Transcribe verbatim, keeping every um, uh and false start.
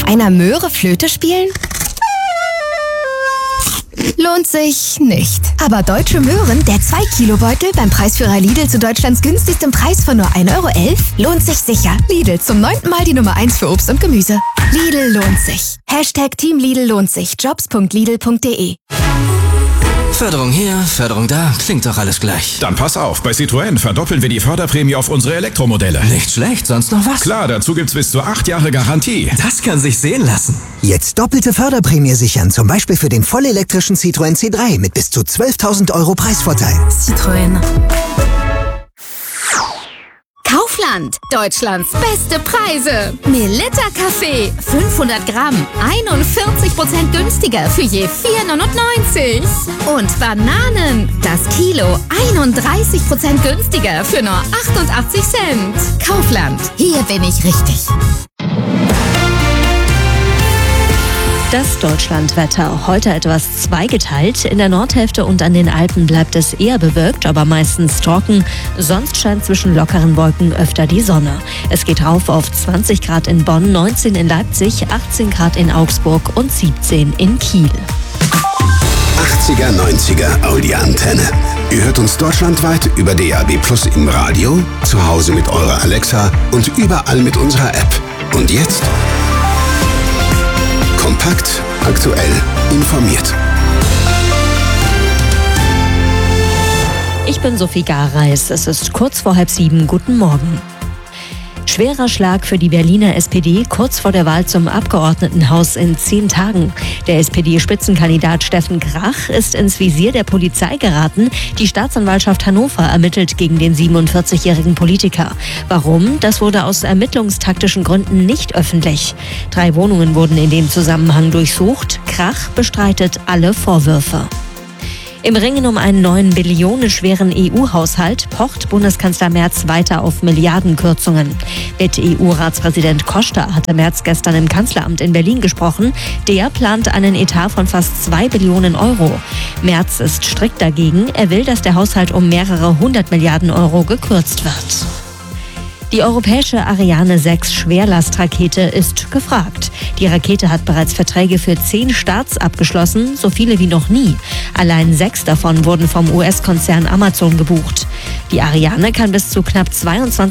einer Möhre Flöte spielen? Lohnt sich nicht. Aber Deutsche Möhren, der zwei Kilo Beutel beim Preisführer Lidl zu Deutschlands günstigstem Preis von nur ein Euro elf, lohnt sich sicher. Lidl, zum neunten Mal die Nummer eins für Obst und Gemüse. Lidl lohnt sich. Hashtag Team Lidl lohnt sich. jobs punkt lidl punkt de. Förderung hier, Förderung da, klingt doch alles gleich. Dann pass auf, bei Citroën verdoppeln wir die Förderprämie auf unsere Elektromodelle. Nicht schlecht, sonst noch was? Klar, dazu gibt's bis zu acht Jahre Garantie. Das kann sich sehen lassen. Jetzt doppelte Förderprämie sichern, zum Beispiel für den vollelektrischen Citroën C drei mit bis zu zwölftausend Euro Preisvorteil. Citroën. Kaufland, Deutschlands beste Preise. Melitta Kaffee, fünfhundert Gramm, einundvierzig Prozent günstiger für je vier neunundneunzig. Und Bananen, das Kilo, einunddreißig Prozent günstiger für nur achtundachtzig Cent. Kaufland, hier bin ich richtig. Das Deutschlandwetter. Heute etwas zweigeteilt. In der Nordhälfte und an den Alpen bleibt es eher bewölkt, aber meistens trocken. Sonst scheint zwischen lockeren Wolken öfter die Sonne. Es geht rauf auf zwanzig Grad in Bonn, neunzehn in Leipzig, achtzehn Grad in Augsburg und siebzehn in Kiel. achtziger, neunziger Audi-Antenne. Ihr hört uns deutschlandweit über D A B Plus im Radio, zu Hause mit eurer Alexa und überall mit unserer App. Und jetzt? Kompakt, aktuell, informiert. Ich bin Sophie Gareis. Es ist kurz vor halb sieben. Guten Morgen. Schwerer Schlag für die Berliner S P D kurz vor der Wahl zum Abgeordnetenhaus in zehn Tagen. Der S P D-Spitzenkandidat Steffen Krach ist ins Visier der Polizei geraten. Die Staatsanwaltschaft Hannover ermittelt gegen den siebenundvierzigjährigen Politiker. Warum? Das wurde aus ermittlungstaktischen Gründen nicht öffentlich. Drei Wohnungen wurden in dem Zusammenhang durchsucht. Krach bestreitet alle Vorwürfe. Im Ringen um einen neuen billionenschweren E U-Haushalt pocht Bundeskanzler Merz weiter auf Milliardenkürzungen. Mit E U-Ratspräsident Costa hatte Merz gestern im Kanzleramt in Berlin gesprochen. Der plant einen Etat von fast zwei Billionen Euro. Merz ist strikt dagegen. Er will, dass der Haushalt um mehrere hundert Milliarden Euro gekürzt wird. Die europäische Ariane sechs Schwerlastrakete ist gefragt. Die Rakete hat bereits Verträge für zehn Starts abgeschlossen, so viele wie noch nie. Allein sechs davon wurden vom U S-Konzern Amazon gebucht. Die Ariane kann bis zu knapp zweiundzwanzig